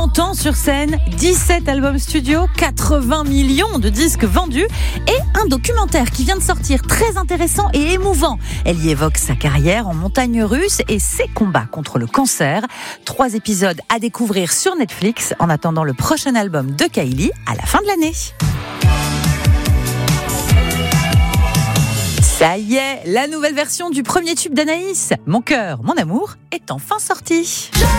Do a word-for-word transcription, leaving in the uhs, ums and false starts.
quarante ans sur scène, dix-sept albums studio, quatre-vingts millions de disques vendus et un documentaire qui vient de sortir très intéressant et émouvant. Elle y évoque sa carrière en montagne russe et ses combats contre le cancer. Trois épisodes à découvrir sur Netflix en attendant le prochain album de Kylie à la fin de l'année. Ça y est, la nouvelle version du premier tube d'Anaïs, Mon cœur, mon amour, est enfin sortie.